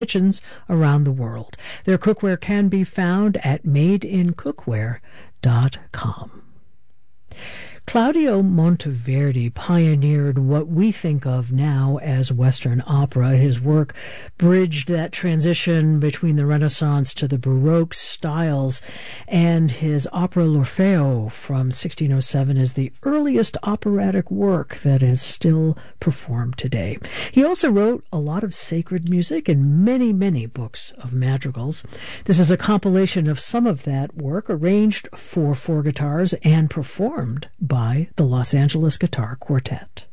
kitchens around the world. Their cookware can be found at madeincookware.com. Claudio Monteverdi pioneered what we think of now as Western opera. His work bridged that transition between the Renaissance to the Baroque styles, and his opera L'Orfeo from 1607 is the earliest operatic work that is still performed today. He also wrote a lot of sacred music and many, many books of madrigals. This is a compilation of some of that work, arranged for four guitars and performed by the Los Angeles Guitar Quartet.